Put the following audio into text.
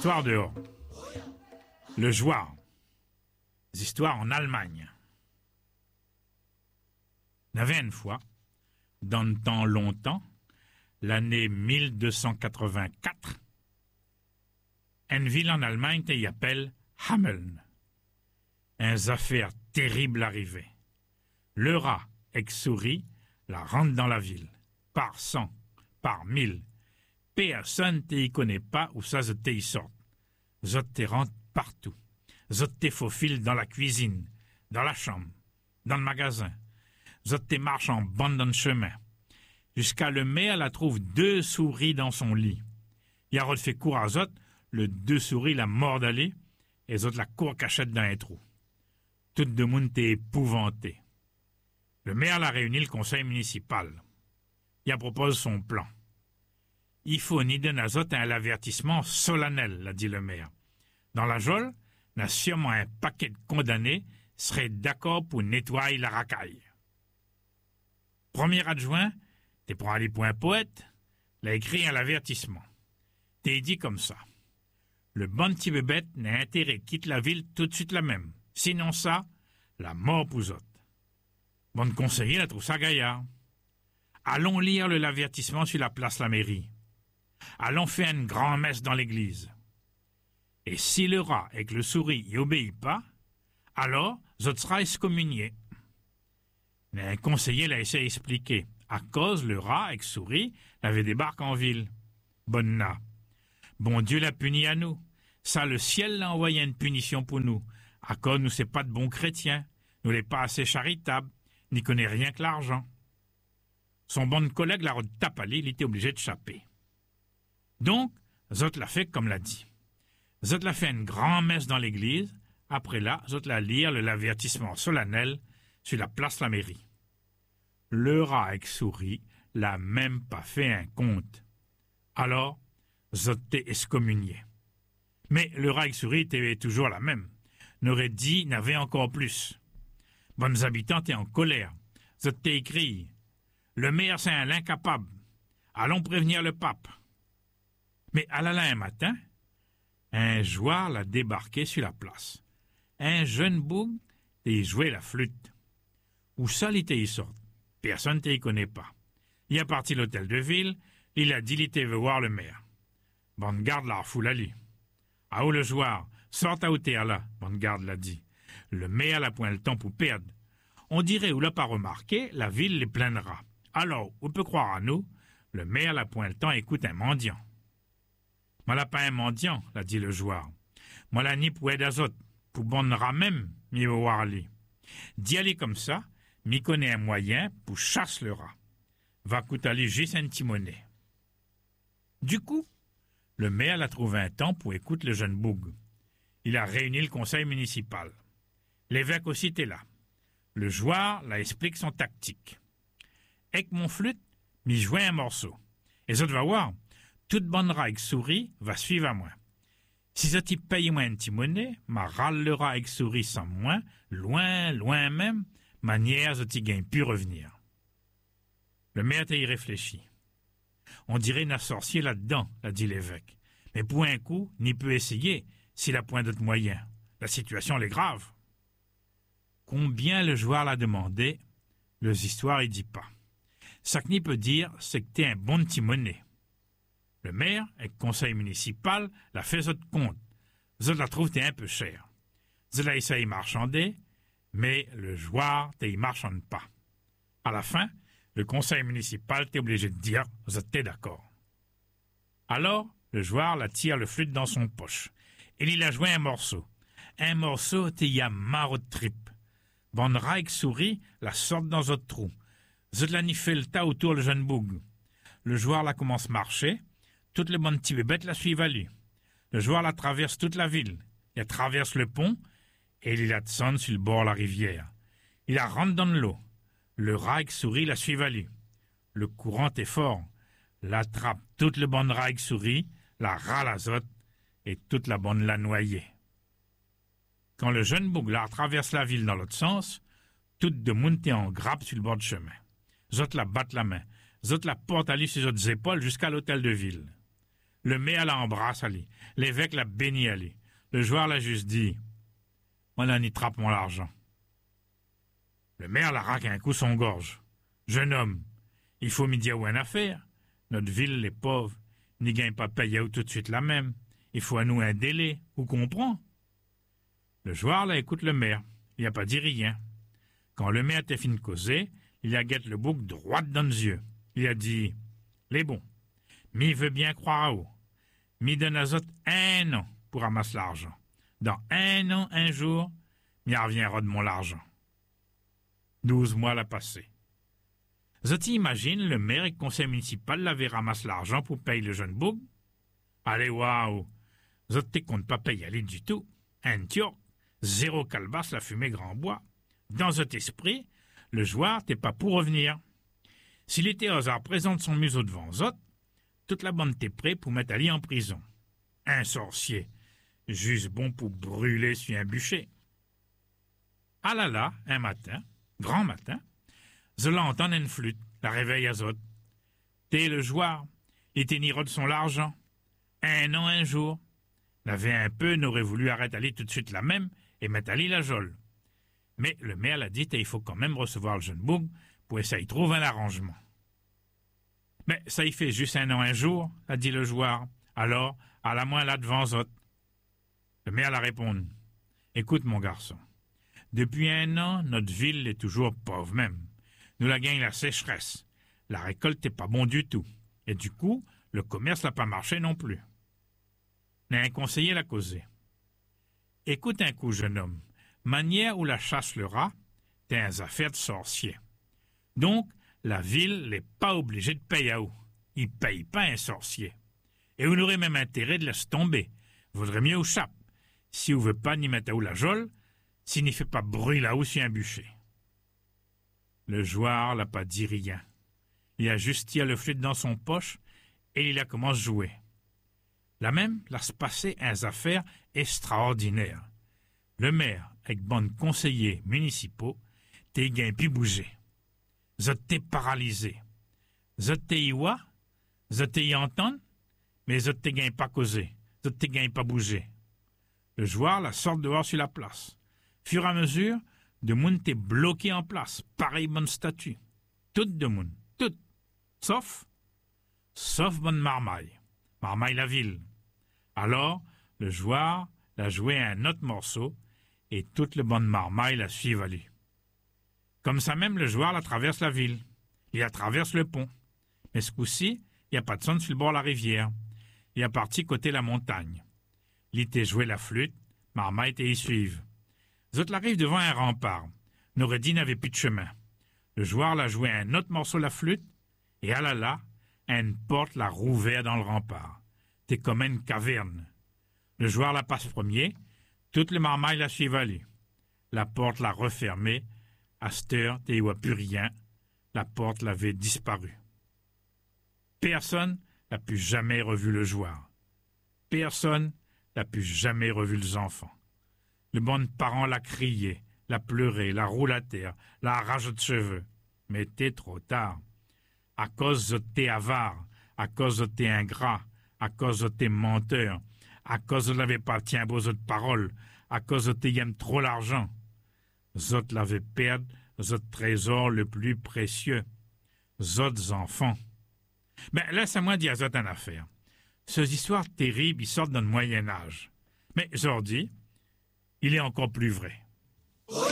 Histoire dehors. Le Jouard. Les histoires en Allemagne. Il y avait une fois, dans le temps longtemps, l'année 1284, une ville en Allemagne qui appelle Hameln. Une affaire terrible arrivait. Le rat, ex-souris, la rentre dans la ville. Par 100, par 1000. Personne ne connaît pas où ça se y sort. Zot te rentre partout. Zot te faufile dans la cuisine, dans la chambre, dans le magasin. Zot te marche en bande dans le chemin. Jusqu'à le maire la trouve 2 souris dans son lit. Yarod fait court à Zot, le 2 souris la mord d'aller, et Zot la court cachette dans un trou. Tout le monde t'est épouvanté. Le maire l'a réuni le conseil municipal. Il propose son plan. Il faut ni donner à Zot un avertissement solennel, l'a dit le maire. Dans la geôle, n'a sûrement un paquet de condamnés serait d'accord pour nettoyer la racaille. Premier adjoint, t'es pour aller pour un poète, l'a écrit un avertissement. T'es dit comme ça. Le bon petit bébête n'a intérêt quitte la ville tout de suite la même. Sinon ça, la mort pour Zot. Bon conseiller la trouve ça gaillard. Allons lire l'avertissement sur la place la mairie. Allons faire une grand-messe dans l'église. Et si le rat et que le souris y obéit pas, alors Zot sera excommunié. Mais un conseiller l'a essayé d'expliquer. À cause le rat et le souris l'avait débarqué en ville. Bonne na. Bon Dieu l'a puni à nous. Ça, le ciel l'a envoyé une punition pour nous. À cause nous c'est pas de bons chrétiens. Nous n'est pas assez charitables, n'y connaît rien que l'argent. Son bon collègue la retape à il était obligé de chapper. Donc, Zot l'a fait comme l'a dit. Zot l'a fait une grand-messe dans l'église. Après là, Zot l'a lire l'avertissement solennel sur la place la mairie. Le rat avec souris l'a même pas fait un compte. Alors, Zot t'est excommunié. Mais le rat avec souris était toujours la même. N'aurait dit n'avait encore plus. Bonnes habitants t'es en colère. Zot t'est écrit. Le maire c'est un incapable. Allons prévenir le pape. Mais à la un matin, un joueur l'a débarqué sur la place. Un jeune boug et jouait la flûte. Où ça l'était y sort? Personne ne connaît pas. Il est parti l'hôtel de ville, il a dit qu'il veut voir le maire. Bonne garde la foule à lui. Ah où le joueur, sort à hauteur là, bonne garde l'a dit. Le maire n'a point le temps pour perdre. On dirait ou l'a pas remarqué, la ville les plaindra. Alors, on peut croire à nous, le maire n'a point le temps écoute un mendiant. Moi l'a pas un mendiant, l'a dit le joueur. Moi la ni pour aider Zot, pour bonne rat même, mi voir lui. D'y aller comme ça, mi connaît un moyen pour chasse le rat. Va coûter à lui juste un petit monnaie. Du coup, le maire l'a trouvé un temps pour écouter le jeune boug. Il a réuni le conseil municipal. L'évêque aussi était là. Le joueur la explique son tactique. Avec mon flûte, mi jouait un morceau. Et Zot va voir, toute bonne rat avec souris va suivre à moi. Si Zot y paye moi un petit monnaie, ma râle le rat avec souris sans moi, loin, loin même, manière Zot y gagne pu revenir. Le maire y réfléchit. On dirait un sorcier là-dedans, l'a dit l'évêque. Mais pour un coup, n'y peut essayer, s'il a point d'autre moyen. La situation elle est grave. Combien le joueur l'a demandé, les histoires il dit pas. Ça que n'y peut dire, c'est que t'es un bon petit monnaie. Le maire, avec le conseil municipal, l'a fait Zot compte. Zot la trouve t'es un peu cher. Zot l'a essayé marchander, mais le joueur t'es marchande pas. À la fin, le conseil municipal t'est obligé de dire Zot t'es d'accord. Alors, le joueur la tire le flûte dans son poche. Et il a joué un morceau. Un morceau t'es y a marre de trip. Bonne rat avec souris la sorte dans Zot trou. Zot la n'y fait le tas autour le jeune boug. Le joueur la commence marcher. Toutes les bonnes petits bébêtes la suivent à lui. Le joueur la traverse toute la ville. Il traverse le pont et il la descend sur le bord de la rivière. Il la rentre dans l'eau. Le rat avec souris la suivent à lui. Le courant est fort. L'attrape toute le bonne rat avec souris, la râle à Zot et toute la bonne la noyée. Quand le jeune bouglard traverse la ville dans l'autre sens, toute de monter en grappe sur le bord du chemin. Zot la batte la main. Zot la porte à lui sur ses épaules jusqu'à l'hôtel de ville. Le maire l'embrasse, allez. L'évêque l'a béni, allez. Le joueur l'a juste dit, on en y trappe mon argent. Le maire la raque un coup son gorge. Jeune homme, il faut m'y dire où une affaire. Notre ville, les pauvres, n'y gagnent pas payer tout de suite la même. Il faut à nous un délai, vous comprenez? Le joueur là écoute le maire. Il n'a pas dit rien. Quand le maire était fini de causer, il a guette le bouc droit dans les yeux. Il a dit, les bons, mi veut bien croire à vous. Mi donne à autres 1 an pour ramasser l'argent. Dans 1 an, 1 jour, mi reviendra de mon argent. 12 mois l'a passé. Zot imagine le maire et le conseil municipal l'avaient ramassé l'argent pour payer le jeune bouc. Allez, waouh! Zot te compte pas payer aller du tout. Un tior, 0 calebasse la fumée grand bois. Dans cet esprit, le joueur t'es pas pour revenir. S'il était hasard présente son museau devant Zot, toute la bande t'est prêt pour mettre Ali en prison. Un sorcier, juste bon pour brûler sur un bûcher. Ah là là, un matin, grand matin, Zola entend une flûte, la réveille à Zot. T'es le joueur, il t'énira de son l'argent. 1 an, 1 jour. L'avait un peu, n'aurait voulu arrêter Ali tout de suite la même et mettre Ali la geôle. Mais le maire l'a dit et il faut quand même recevoir le jeune boug pour essayer de trouver un arrangement. Mais ça y fait juste 1 an, 1 jour, a dit le joueur. Alors, à la moins là devant Zot. Le maire l'a répondu. Écoute mon garçon, depuis 1 an, notre ville est toujours pauvre même. Nous la gagne la sécheresse. La récolte n'est pas bon du tout. Et du coup, le commerce n'a pas marché non plus. Un conseiller l'a causé. Écoute un coup, jeune homme. Manière où la chasse le rat, t'es un affaire de sorcier. Donc, la ville n'est pas obligée de payer à vous. Il paye pas un sorcier. Et vous n'aurez même intérêt de laisser tomber. Vaudrait mieux au chape. Si vous veut pas ni mettre à vous la geôle, s'il n'y fait pas bruit là-haut sur un bûcher. Le joueur n'a pas dit rien. Il a juste tiré le flûte dans son poche et il a commencé à jouer. Là même, là se passait une affaire extraordinaire. Le maire, avec bande conseillers municipaux, t'es gain pu bouger. Zot t'es paralysé. Zot t'es y wa, zot t'es y entendre, mais zot t'es gain pas causé, zot t'es gain pas bouger. Le joueur la sort dehors sur la place. Fur et à mesure, de moun t'es bloqué en place, pareil bonne statue. Toute de moun, toute, sauf bonne marmaille. Marmaille la ville. Alors, le joueur l'a joué un autre morceau et toute le bonne marmaille la suive à lui. Comme ça même, le joueur la traverse la ville. Il la traverse le pont. Mais ce coup-ci, il n'y a pas de son sur le bord de la rivière. Il est parti côté la montagne. Il était joué la flûte, marmaille et y suivent. Les autres arrivent devant un rempart. Noureddin n'avait plus de chemin. Le joueur l'a joué un autre morceau la flûte et à là, une porte l'a rouvert dans le rempart. T'es comme une caverne. Le joueur la passe premier, toute le marmaille la suivent à lui. La porte l'a refermée. À cette heure, t'y vois plus rien. La porte l'avait disparu. Personne n'a plus jamais revu le joueur. Personne n'a plus jamais revu les enfants. Le bon parent l'a crié, l'a pleuré, l'a roulé à terre, l'a arraché de cheveux. Mais t'es trop tard. À cause de t'es avare, à cause de t'es ingrat, à cause de t'es menteur, à cause de l'avait pas tient beaux autres paroles, à cause de t'es aime trop l'argent. Zot l'avait perdu, zot trésor le plus précieux, zot enfants. Ben, laisse-moi dire zot une affaire. Ces histoires terribles, ils sortent dans le Moyen-Âge. Mais, aujourd'hui, il est encore plus vrai.